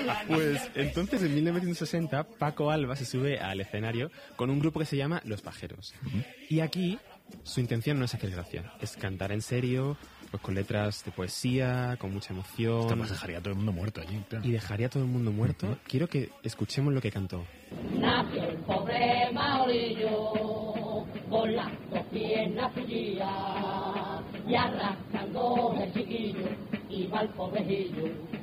Pues entonces en 1960 Paco Alba se sube al escenario con un grupo que se llama Los Pajeros. Y aquí su intención no es hacer gracia, es cantar en serio, pues con letras de poesía, con mucha emoción. Esto dejaría a todo el mundo muerto allí. Claro. Y dejaría a todo el mundo muerto. Quiero que escuchemos lo que cantó. Nació el pobre Maurillo con las dos piernas tullidas y arrastrando el chiquillo iba el pobrecillo